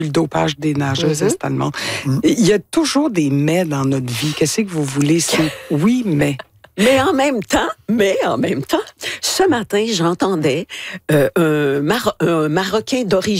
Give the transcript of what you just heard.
le dopage des nageuses est-allemandes. Il y a toujours des mais dans notre vie. Qu'est-ce que vous voulez? C'est oui, mais. Mais en même temps, ce matin, j'entendais un Marocain d'origine